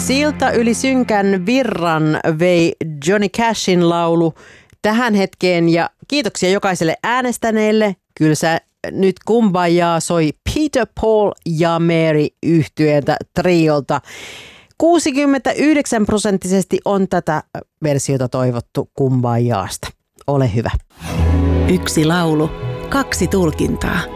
Silta yli synkän virran vei Johnny Cashin laulu tähän hetkeen ja kiitoksia jokaiselle äänestäneelle. Kyllä sä nyt Kumbajaa soi Peter, Paul ja Mary -yhtyeeltä triolta. 69% on tätä versiota toivottu Kumbajaasta. Ole hyvä. Yksi laulu, kaksi tulkintaa.